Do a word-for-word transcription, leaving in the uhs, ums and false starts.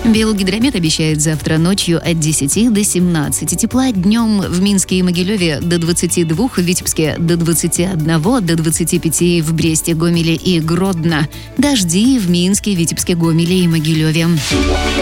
Белгидромет обещает завтра ночью от десяти до семнадцати тепла, днем в Минске и Могилеве до двадцати двух, в Витебске до двадцати одного, до двадцати пяти в Бресте, Гомеле и Гродно. Дожди в Минске, Витебске, Гомеле и Могилеве.